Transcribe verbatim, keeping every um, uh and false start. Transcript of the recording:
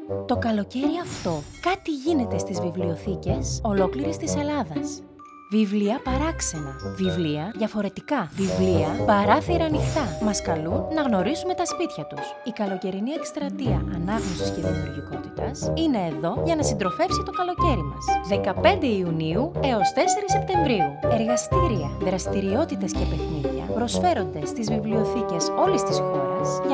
Το καλοκαίρι αυτό κάτι γίνεται στις βιβλιοθήκες ολόκληρης της Ελλάδας. Βιβλία παράξενα, βιβλία διαφορετικά, βιβλία παράθυρα ανοιχτά. Μας καλούν να γνωρίσουμε τα σπίτια τους. Η καλοκαιρινή εκστρατεία ανάγνωσης και δημιουργικότητας είναι εδώ για να συντροφεύσει το καλοκαίρι μας. δεκαπέντε Ιουνίου έως τέσσερις Σεπτεμβρίου. Εργαστήρια, δραστηριότητες και παιχνίδια προσφέρονται στις βιβλιοθήκες όλης της χώρας.